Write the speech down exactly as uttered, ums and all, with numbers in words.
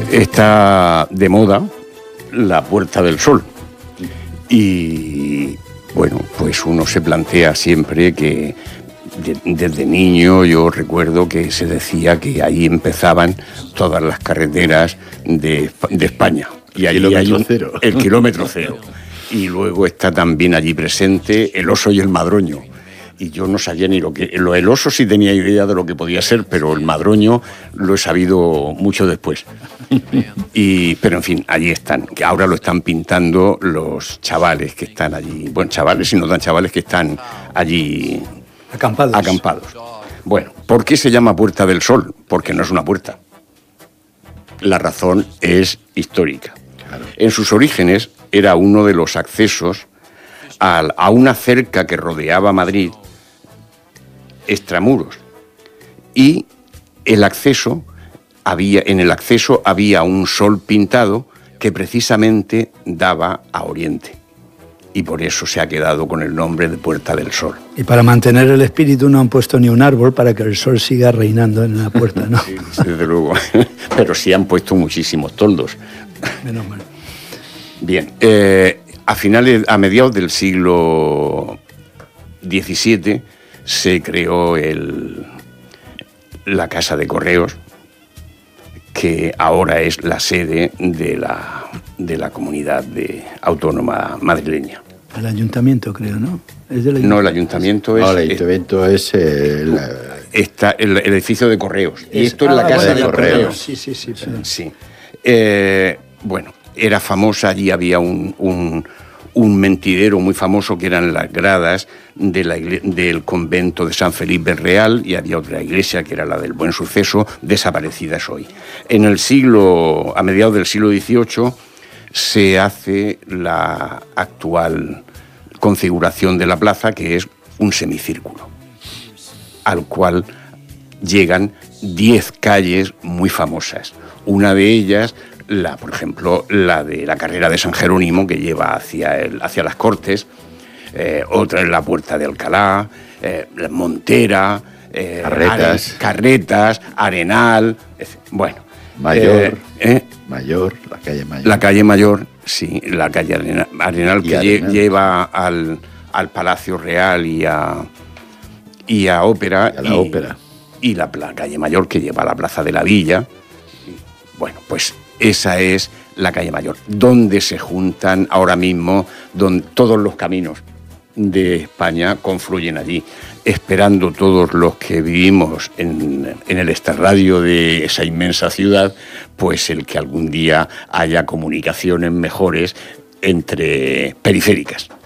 está de moda la Puerta del Sol. Y bueno, pues uno se plantea siempre que de, desde niño yo recuerdo que se decía que ahí empezaban todas las carreteras de, de España. Y ahí hay un, cero. el kilómetro cero. Y luego está también allí presente el oso y el madroño. Y yo no sabía ni lo que... Lo, el oso sí tenía idea de lo que podía ser, pero el madroño lo he sabido mucho después. Y, pero en fin, allí están. Que ahora lo están pintando los chavales que están allí. Bueno, chavales y no tan chavales que están allí... Acampados. Acampados. Bueno, ¿por qué se llama Puerta del Sol? Porque no es una puerta. La razón es histórica. Claro. En sus orígenes era uno de los accesos a, a una cerca que rodeaba Madrid, extramuros, y el acceso había en el acceso había un sol pintado que precisamente daba a oriente, y por eso se ha quedado con el nombre de Puerta del Sol. Y para mantener el espíritu no han puesto ni un árbol para que el sol siga reinando en la puerta, ¿no? Sí, desde luego, pero sí han puesto muchísimos toldos. Menos mal. Bien, eh, a finales, a mediados del siglo diecisiete se creó el, la Casa de Correos, que ahora es la sede de la, de la comunidad de, autónoma madrileña. El ayuntamiento, creo, ¿no? ¿Es del ayuntamiento? No, el ayuntamiento es... No, el ayuntamiento es... el, está el, el edificio de Correos. Y Es, esto ah, es la Casa bueno, de ya, Correos. Correos. Sí, sí, sí. Perdón. Sí. Eh, bueno, era famosa, allí había un, un, un mentidero muy famoso que eran las gradas de la igle- del convento de San Felipe el Real, y había otra iglesia que era la del Buen Suceso, desaparecidas hoy. En el siglo, a mediados del siglo dieciocho, se hace la actual configuración de la plaza, que es un semicírculo, al cual llegan diez calles muy famosas. Una de ellas, la, por ejemplo, la de la carrera de San Jerónimo, que lleva hacia, el, hacia las Cortes, eh, otra es la Puerta de Alcalá, eh, Montera, eh, Carretas. Are, Carretas, Arenal, bueno. Mayor, eh, eh, Mayor, la calle Mayor. La calle Mayor, sí, la calle Arenal, Arenal que Arenal. lleva al, al Palacio Real y a, y a Ópera. Y a la Ópera. Y la, la calle Mayor que lleva a la Plaza de la Villa. Bueno, pues esa es la calle Mayor, donde se juntan ahora mismo donde todos los caminos de España confluyen allí, esperando todos los que vivimos en, en el extrarradio de esa inmensa ciudad, pues el que algún día haya comunicaciones mejores entre periféricas.